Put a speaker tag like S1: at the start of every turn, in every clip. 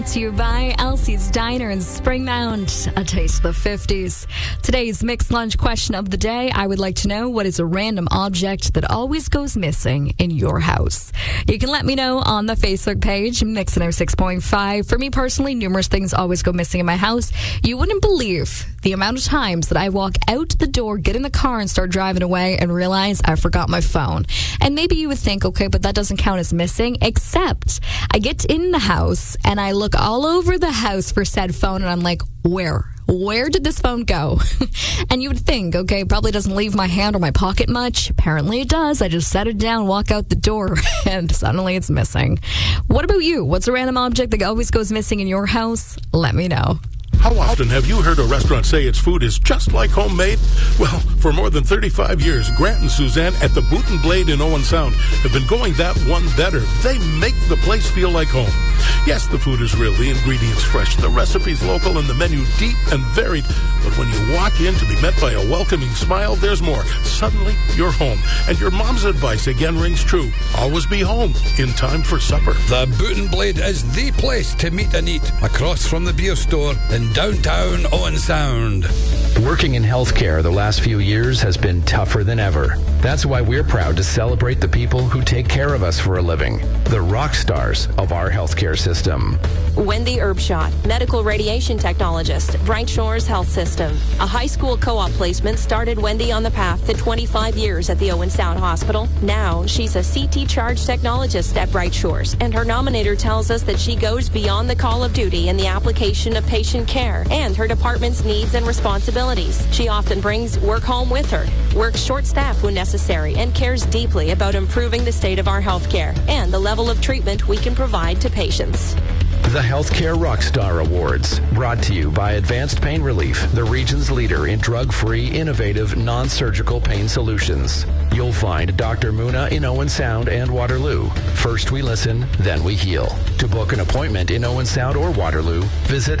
S1: To you by Elsie's Diner in Springmount, a taste of the 50s. Today's mixed lunch question of the day. I would like to know, what is a random object that always goes missing in your house? You can let me know on the Facebook page, Mix 106.5. For me personally, numerous things always go missing in my house. You wouldn't believe the amount of times that I walk out the door, get in the car, and start driving away and realize I forgot my phone. And maybe you would think, okay, but that doesn't count as missing, except I get in the house and I look all over the house for said phone, and I'm like, where did this phone go? And you would think, okay, it probably doesn't leave my hand or my pocket much. Apparently it does. I just set it down, walk out the door, and suddenly it's missing. What about you? What's a random object that always goes missing in your house? Let me know.
S2: How often have you heard a restaurant say its food is just like homemade? Well, for more than 35 years, Grant and Suzanne at the Boot and Blade in Owen Sound have been going that one better. They make the place feel like home. Yes, the food is real, the ingredients fresh, the recipes local, and the menu deep and varied. But when you walk in to be met by a welcoming smile, there's more. Suddenly, you're home. And your mom's advice again rings true. Always be home in time for supper.
S3: The Boot and Blade is the place to meet and eat, across from the beer store in downtown Owen Sound.
S4: Working in healthcare the last few years has been tougher than ever. That's why we're proud to celebrate the people who take care of us for a living, the rock stars of our healthcare system.
S5: Wendy Erbschot, medical radiation technologist, Bright Shores Health System. A high school co-op placement started Wendy on the path to 25 years at the Owen Sound Hospital. Now she's a CT charge technologist at Bright Shores, and her nominator tells us that she goes beyond the call of duty in the application of patient care and her department's needs and responsibilities. She often brings work home with her, works short staff when necessary, and cares deeply about improving the state of our healthcare and the level of treatment we can provide to patients.
S4: The Healthcare Rockstar Awards, brought to you by Advanced Pain Relief, the region's leader in drug-free, innovative, non-surgical pain solutions. You'll find Dr. Muna in Owen Sound and Waterloo. First we listen, then we heal. To book an appointment in Owen Sound or Waterloo, visit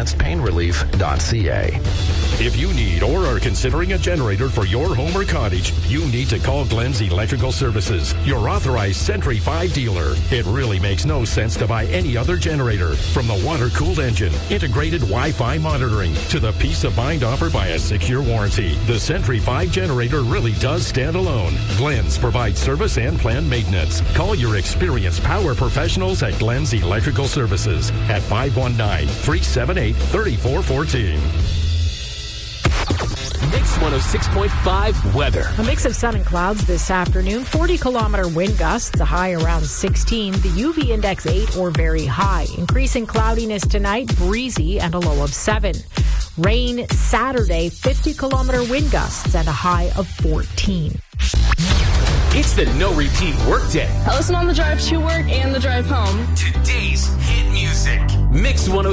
S4: advancedpainrelief.ca.
S6: If you need or are considering a generator for your home or cottage, you need to call Glenn's Electrical Services, your authorized Sentry 5 dealer. It really makes no sense to buy any other generator. From the water-cooled engine, integrated Wi-Fi monitoring, to the peace of mind offered by a secure warranty, the Sentry 5 generator really does stand alone. Glenn's provides service and planned maintenance. Call your experienced power professionals at Glenn's Electrical Services at 519-378-3414.
S7: Mix 106.5 weather.
S8: A mix of sun and clouds this afternoon. 40-kilometer wind gusts, a high around 16. The UV index 8 or very high. Increasing cloudiness tonight, breezy, and a low of 7. Rain Saturday, 50-kilometer wind gusts, and a high of 14.
S7: It's the no repeat workday.
S9: I listen on the drive to work and the drive home.
S7: Today's hit music. Mix 106.